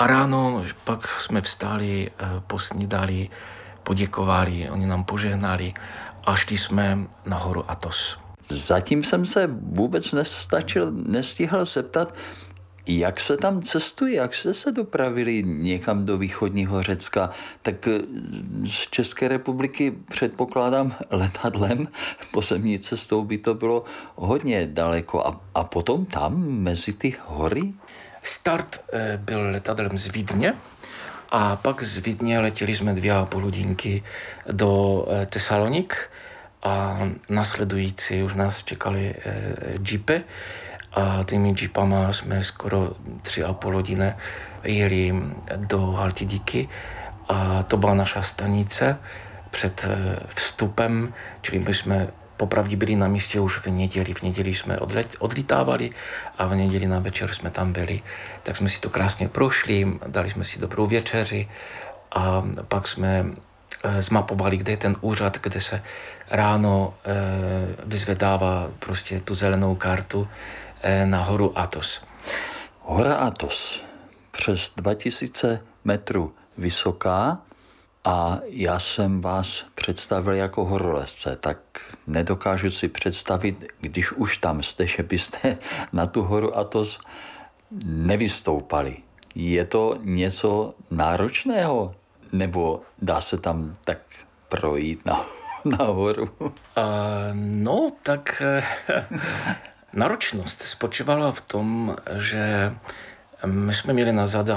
A ráno pak jsme vstali, posnídali, poděkovali, oni nám požehnali a šli jsme na horu Athos. Zatím jsem se vůbec nestihl zeptat, jak se tam cestuje, jak jste se dopravili někam do východního Řecka, tak z České republiky předpokládám letadlem, pozemní cestou by to bylo hodně daleko. A potom tam mezi ty hory? Start byl letadlem z Vídně a pak z Vídně letěli jsme 2,5 hodinky do Tesalonik a následující už nás čekali jeepy a těmi jeepama jsme skoro 3,5 hodiny jeli do Halkidiky a to byla naša stanice před vstupem, čili my jsme popravdě byli na místě už v neděli. V neděli jsme odlítávali a v neděli na večer jsme tam byli. Tak jsme si to krásně prošli, dali jsme si dobrou večeři a pak jsme zmapovali, kde je ten úřad, kde se ráno vyzvedává prostě tu zelenou kartu na horu Athos. Hora Athos, přes 2000 metrů vysoká, a já jsem vás představil jako horolezce, tak nedokážu si představit, když už tam jste, že byste na tu horu Athos nevystoupali. Je to něco náročného? Nebo dá se tam tak projít na horu? No, tak náročnost spočívala v tom, že my jsme měli na zadání